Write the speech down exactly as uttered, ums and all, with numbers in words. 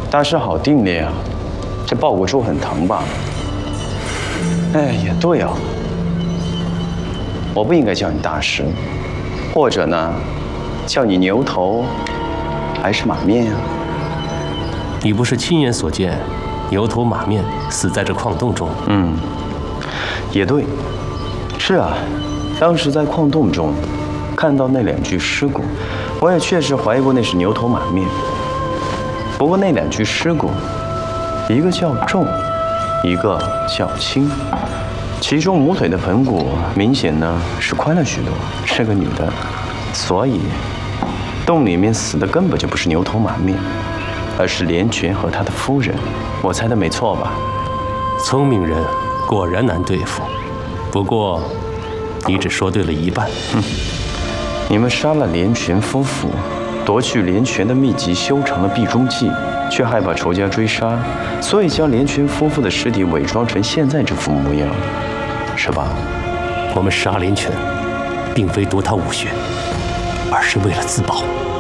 大师好定力啊，这抱骨处很疼吧？哎，也对哦，我不应该叫你大师，或者呢，叫你牛头，还是马面啊？ 你不是亲眼所见牛头马面死在这矿洞中？ 嗯，也对，是啊，当时在矿洞中看到那两具尸骨，我也确实怀疑过那是牛头马面。不过那两具尸骨，一个较重，一个较轻，其中母腿的盆骨明显呢是宽了许多，是个女的，所以洞里面死的根本就不是牛头马面，而是连泉和他的夫人。我猜的没错吧？ 聪明人果然难对付，不过你只说对了一半。 哼，你们杀了连泉夫妇，夺去连泉的秘籍，修成了避中计，却害怕仇家追杀，所以将连泉夫妇的尸体伪装成现在这副模样，是吧？ 我们杀连泉，并非夺他武学，而是为了自保。